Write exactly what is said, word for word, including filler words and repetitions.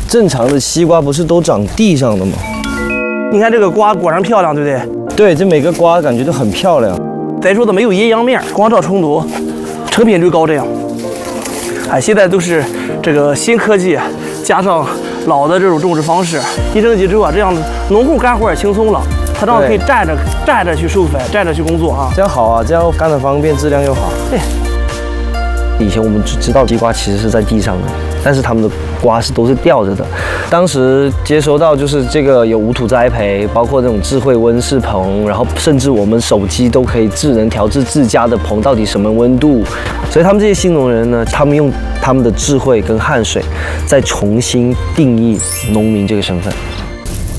正常的西瓜不是都长地上的吗？ 你看这个瓜果然漂亮，对不对？ 对，这每个瓜感觉都很漂亮。 再说的没有阴阳面，光照冲突，成品率高。这样，哎，现在都是这个新科技加上老的这种种植方式，一升级之后啊，这样农户干活也轻松了。他这样可以站着站着去授粉，站着去工作啊， 这样好啊，这样干得方便，质量又好。 对。 以前我们知道西瓜其实是在地上的，但是他们的瓜是都是吊着的。当时接收到就是这个有无土栽培，包括这种智慧温室棚，然后甚至我们手机都可以智能调制自家的棚到底什么温度。所以他们这些新农人呢，他们用他们的智慧跟汗水，再重新定义农民这个身份。